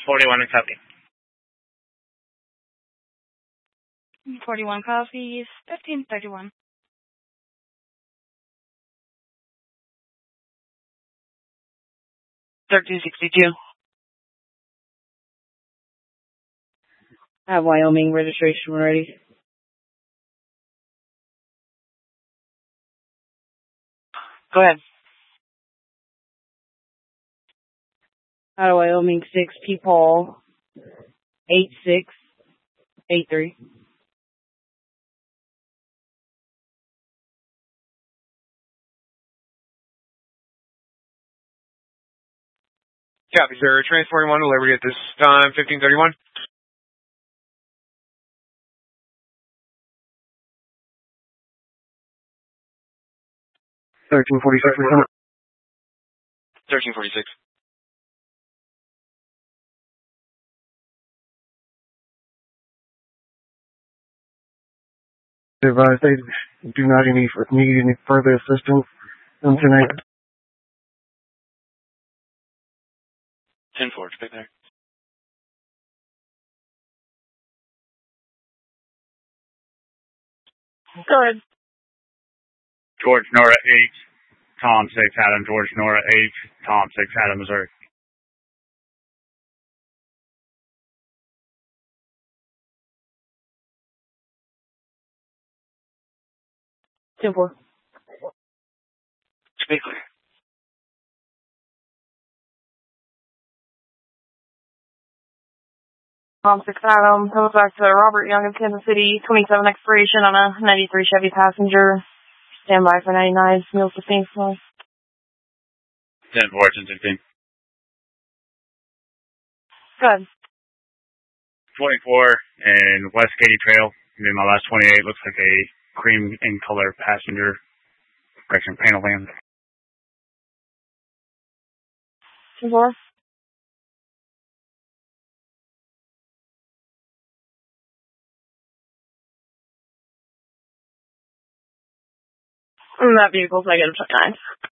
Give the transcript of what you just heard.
41 and copy. 41 copies, 1531. $13.62. I have Wyoming registration ready. Go ahead. Out of Wyoming 6, P. Paul 8683. Copy, sir. Transporting 1 to Liberty at this time, 1531. $13.46. 1346. Advise they do not need any further assistance tonight. 10-4, expect there. Go ahead. George Nora 8, Tom 6, Adam. George Nora 8, Tom 6, Adam, Missouri. Simple. Speak clear. Tom 6 Adam, comes back to Robert Young of Kansas City, 27 expiration on a 93 Chevy Passenger. Stand by for 99, Meals 15 floor. 10-4, 10-15. Good. 24 and West Katy Trail. Maybe my last 28 looks like a cream in color passenger. Correction, panel van. 10-4. That vehicle's negative 29.